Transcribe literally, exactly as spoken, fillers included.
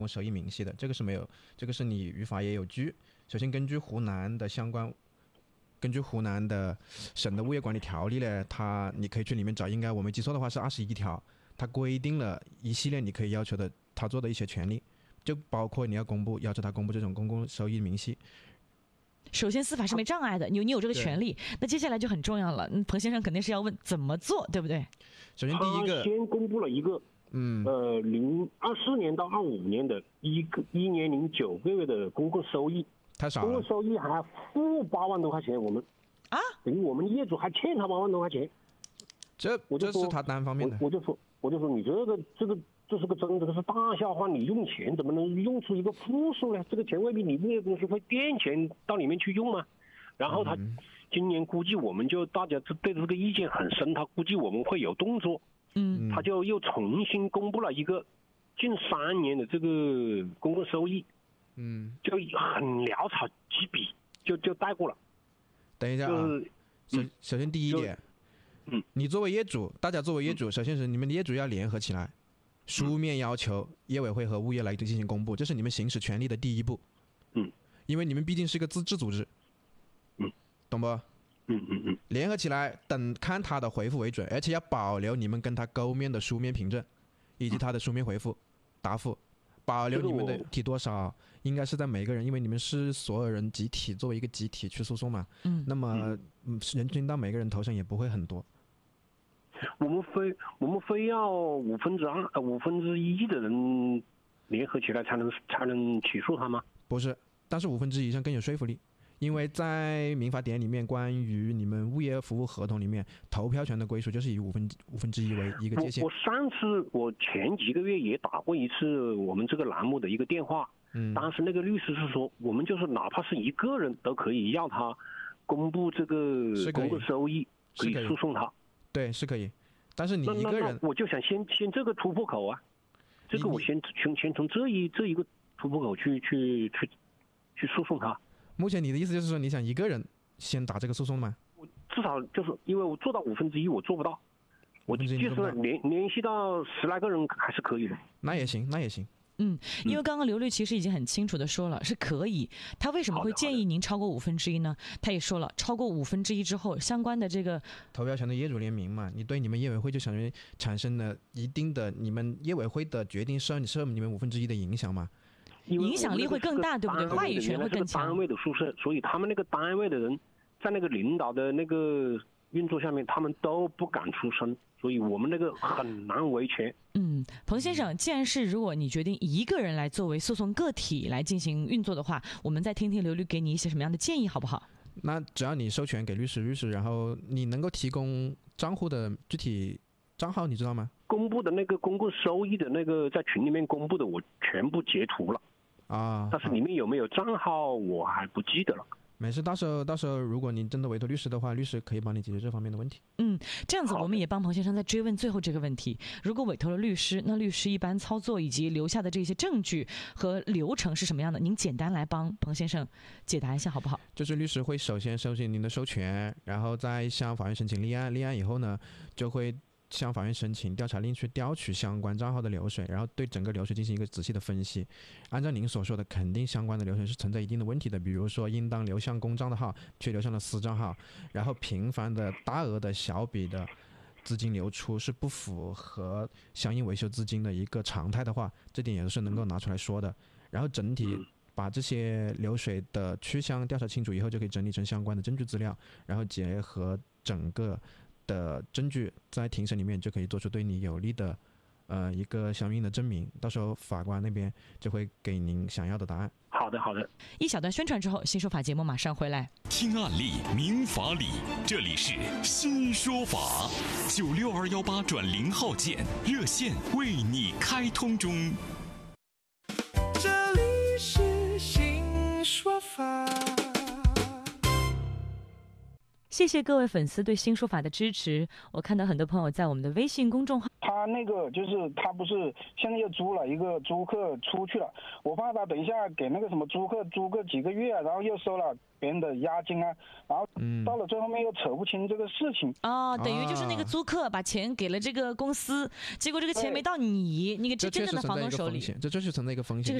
公收益明细的，这个是没有，这个是你于法也有据。首先，根据湖南的相关，根据湖南的省的物业管理条例呢，它你可以去里面找，应该我没记错的话是二十一条，它规定了一系列你可以要求的他做的一些权利，就包括你要公布，要求他公布这种公共收益明细。 首先，司法是没障碍的，你你有这个权利。那接下来就很重要了，彭先生肯定是要问怎么做，对不对？ 首先，第一个， 他先公布了一个， 嗯， 呃，零二四年到二五年的一个一年零九个月的公共收益， 太少了， 公共收益还负八万多块钱，我们啊， 等于我们业主还欠他八万多块钱。 这我就说这是他单方面的， 我, 我就说，我就说你这个这个。这是个真，这个是大笑话。你用钱怎么能用出一个负数呢？这个钱未必你物业公司会垫钱到里面去用吗？然后他今年估计我们就大家对这个意见很深，他估计我们会有动作， 嗯， 他就又重新公布了一个近三年的这个公共收益， 嗯， 就很潦草几笔就就带过了。 等一下啊，首首先第一点， 嗯， 你作为业主，大家作为业主，首先是你们的业主要联合起来。书面要求业委会和物业来进行公布，这是你们行使权利的第一步。 嗯， 因为你们毕竟是一个自治组织。 嗯， 懂不？ 嗯嗯嗯。 联合起来，等看他的回复为准，而且要保留你们跟他沟面的书面凭证，以及他的书面回复、答复，保留你们的提多少，应该是在每个人，因为你们是所有人集体作为一个集体去诉讼嘛。 嗯。 那么人均到每个人头上也不会很多。 我们非我们非要五分之二呃五分之一的人联合起来才能才能起诉他吗？ 不是，但是五分之一以上更有说服力，因为在民法典里面关于你们物业服务合同里面，投票权的归属就是以五分五分之一为一个界限。 我我上次我前几个月也打过一次我们这个栏目的一个电话， 嗯， 当时那个律师是说，我们就是哪怕是一个人都可以要他公布这个公共收益，可以诉讼他。 对，是可以，但是你一个人， 我就想先先这个突破口啊，这个我先从先从这一这一个突破口去去去去诉讼他。 目前你的意思就是说，你想一个人先打这个诉讼吗？ 我至少就是因为我做到五分之一，我做不到，我就是联联系到十来个人还是可以的。 那也行，那也行。 嗯，因为刚刚刘律其实已经很清楚的说了是可以，他为什么会建议您超过五分之一呢？他也说了，超过五分之一之后，相关的这个投票权的业主联名嘛，你对你们业委会就产生产生了一定的，你们业委会的决定受受你们五分之一的影响嘛， 影响力会更大，对不对？话语权会更强。 单位的宿舍，所以他们那个单位的人，在那个领导的那个运作下面，他们都不敢出声。所以我们那个很难维权。 嗯，彭先生，既然是如果你决定一个人来作为诉讼个体来进行运作的话，我们再听听刘律给你一些什么样的建议，好不好？ 那只要你授权给律师，律师然后你能够提供账户的具体账号，你知道吗？ 公布的那个公共收益的那个在群里面公布的，我全部截图了啊， 但是里面有没有账号我还不记得了。 没事，到时候到时候如果你真的委托律师的话，律师可以帮你解决这方面的问题。 嗯，这样子我们也帮彭先生再追问最后这个问题。如果委托了律师，那律师一般操作以及留下的这些证据和流程是什么样的？您简单来帮彭先生解答一下好不好？ 就是律师会首先收集您的授权，然后再向法院申请立案，立案以后呢，就会向法院申请调查令去调取相关账号的流水，然后对整个流水进行一个仔细的分析。按照您所说的，肯定相关的流水是存在一定的问题的，比如说应当流向公账的号却流向了私账号，然后频繁的大额的小笔的资金流出是不符合相应维修资金的一个常态的话，这点也是能够拿出来说的。然后整体把这些流水的去向调查清楚以后，就可以整理成相关的证据资料，然后结合整个的证据在庭审里面就可以做出对你有利的呃一个相应的证明，到时候法官那边就会给您想要的答案。 好的好的。 一小段宣传之后，新说法节目马上回来。 听案例明法理，这里是新说法。九六二幺八转零号键热线为你开通中。 这里是新说法。 谢谢各位粉丝对新说法的支持。我看到很多朋友在我们的微信公众号， 他那个就是他不是现在又租了一个租客出去了，我怕他等一下给那个什么租客租个几个月，然后又收了别人的押金啊，然后到了最后面又扯不清这个事情。 哦，等于就是那个租客把钱给了这个公司，结果这个钱没到你，你这真正的房东手里， 这确实存在一个风险，这确实存在一个风险。